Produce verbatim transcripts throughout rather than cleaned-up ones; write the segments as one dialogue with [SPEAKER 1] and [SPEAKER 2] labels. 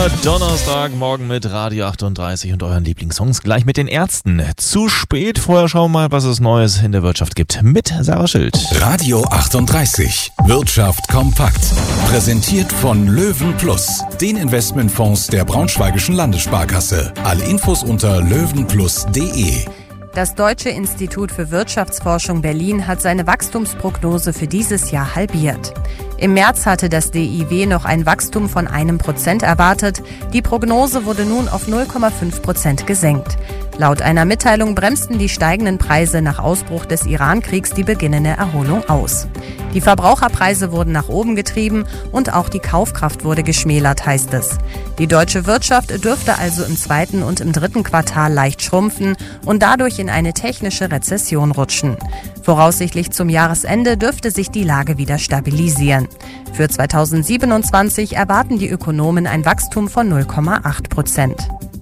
[SPEAKER 1] der Donnerstagmorgen mit Radio achtunddreißig und euren Lieblingssongs. Gleich mit den Ärzten. Zu spät. Vorher schauen wir mal, was es Neues in der Wirtschaft gibt. Mit Sarah Schild.
[SPEAKER 2] Radio achtunddreißig. Wirtschaft kompakt. Präsentiert von Löwen Plus, den Investmentfonds der Braunschweigischen Landessparkasse. Alle Infos unter löwenplus punkt de.
[SPEAKER 3] Das Deutsche Institut für Wirtschaftsforschung Berlin hat seine Wachstumsprognose für dieses Jahr halbiert. Im März hatte das D I W noch ein Wachstum von einem Prozent erwartet. Die Prognose wurde nun auf null Komma fünf Prozent gesenkt. Laut einer Mitteilung bremsten die steigenden Preise nach Ausbruch des Iran-Kriegs die beginnende Erholung aus. Die Verbraucherpreise wurden nach oben getrieben und auch die Kaufkraft wurde geschmälert, heißt es. Die deutsche Wirtschaft dürfte also im zweiten und im dritten Quartal leicht schrumpfen und dadurch in eine technische Rezession rutschen. Voraussichtlich zum Jahresende dürfte sich die Lage wieder stabilisieren. Für zweitausendsiebenundzwanzig erwarten die Ökonomen ein Wachstum von null Komma acht Prozent.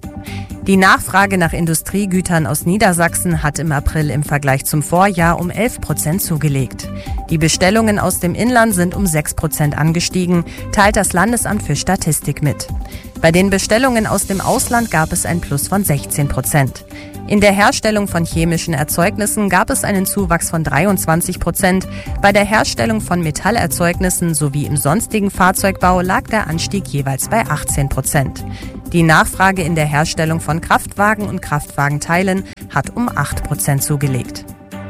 [SPEAKER 3] Die Nachfrage nach Industriegütern aus Niedersachsen hat im April im Vergleich zum Vorjahr um elf Prozent zugelegt. Die Bestellungen aus dem Inland sind um sechs Prozent angestiegen, teilt das Landesamt für Statistik mit. Bei den Bestellungen aus dem Ausland gab es ein Plus von sechzehn Prozent. In der Herstellung von chemischen Erzeugnissen gab es einen Zuwachs von dreiundzwanzig Prozent. Bei der Herstellung von Metallerzeugnissen sowie im sonstigen Fahrzeugbau lag der Anstieg jeweils bei achtzehn Prozent. Die Nachfrage in der Herstellung von Kraftwagen und Kraftwagenteilen hat um acht Prozent zugelegt.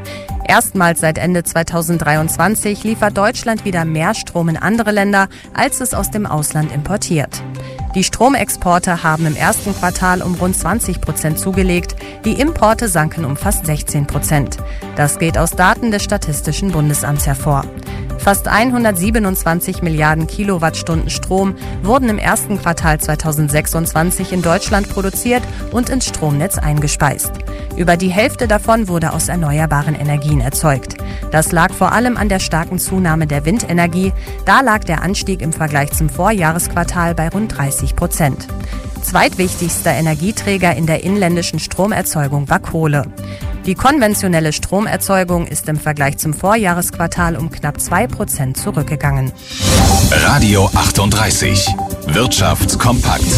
[SPEAKER 3] Erstmals seit Ende zweitausenddreiundzwanzig liefert Deutschland wieder mehr Strom in andere Länder, als es aus dem Ausland importiert. Die Stromexporte haben im ersten Quartal um rund zwanzig Prozent zugelegt, die Importe sanken um fast sechzehn Prozent. Das geht aus Daten des Statistischen Bundesamts hervor. Fast hundertsiebenundzwanzig Milliarden Kilowattstunden Strom wurden im ersten Quartal zweitausendsechsundzwanzig in Deutschland produziert und ins Stromnetz eingespeist. Über die Hälfte davon wurde aus erneuerbaren Energien erzeugt. Das lag vor allem an der starken Zunahme der Windenergie. Da lag der Anstieg im Vergleich zum Vorjahresquartal bei rund dreißig Prozent. Zweitwichtigster Energieträger in der inländischen Stromerzeugung war Kohle. Die konventionelle Stromerzeugung ist im Vergleich zum Vorjahresquartal um knapp zwei Prozent zurückgegangen.
[SPEAKER 2] Radio achtunddreißig. Wirtschaft kompakt.